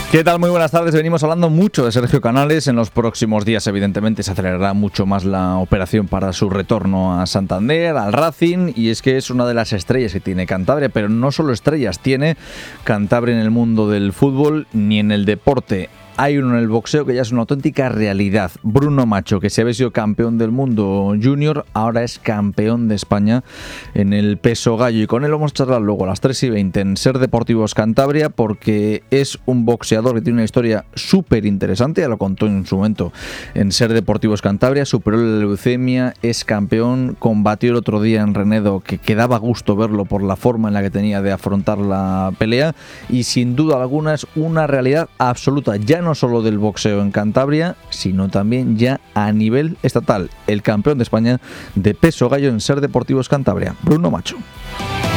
¿Qué tal? Muy buenas tardes. Venimos hablando mucho de Sergio Canales. En los próximos días, evidentemente, se acelerará mucho más la operación para su retorno a Santander, al Racing, y es que es una de las estrellas que tiene Cantabria, pero no solo estrellas tiene Cantabria en el mundo del fútbol ni en el deporte. Hay uno en el boxeo que ya es una auténtica realidad. Bruno Macho, que se había sido campeón del mundo junior, ahora es campeón de España en el peso gallo. Y con él vamos a charlar luego a las 3:20 en Ser Deportivos Cantabria, porque es un boxeador que tiene una historia súper interesante. Ya lo contó en su momento en Ser Deportivos Cantabria. Superó la leucemia, es campeón, combatió el otro día en Renedo, que daba gusto verlo por la forma en la que tenía de afrontar la pelea. Y sin duda alguna es una realidad absoluta. Ya no solo del boxeo en Cantabria, sino también ya a nivel estatal. El campeón de España de peso gallo en Ser Deportivos Cantabria, Bruno Macho.